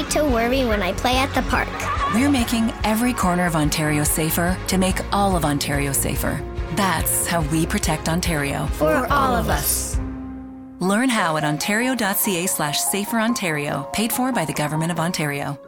need to worry when I play at the park. We're making every corner of Ontario safer to make all of Ontario safer. That's how we protect Ontario. For all of us. Learn how at ontario.ca/saferontario, paid for by the Government of Ontario.